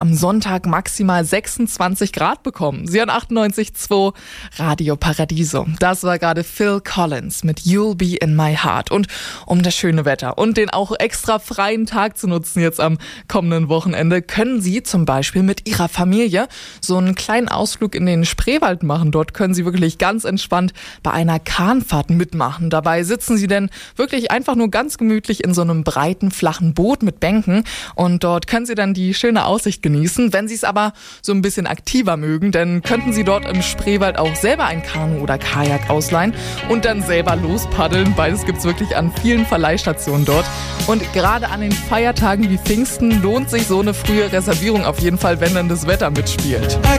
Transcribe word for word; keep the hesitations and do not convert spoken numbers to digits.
am Sonntag maximal sechsundzwanzig Grad bekommen. Sie hören achtundneunzig Komma zwei Radio Paradiso. Das war gerade Phil Collins mit You'll Be in My Heart. Und um das schöne Wetter und den auch extra freien Tag zu nutzen jetzt am kommenden Wochenende, können Sie zum Beispiel mit Ihrer Familie so einen kleinen Ausflug in den Spreewald machen. Dort können Sie wirklich ganz entspannt bei einer Kahnfahrt mitmachen. Dabei sitzen Sie denn wirklich einfach nur ganz gemütlich in so einem breiten, flachen Boot mit Bänken und dort können Sie dann die schöne Aussicht genießen. Wenn Sie es aber so ein bisschen aktiver mögen, dann könnten Sie dort im Spreewald auch selber ein Kanu oder Kajak ausleihen und dann selber lospaddeln. Beides gibt's wirklich an vielen Verleihstationen dort. Und gerade an den Feiertagen wie Pfingsten lohnt sich so eine frühe Reservierung auf jeden Fall, wenn dann das Wetter mitspielt. I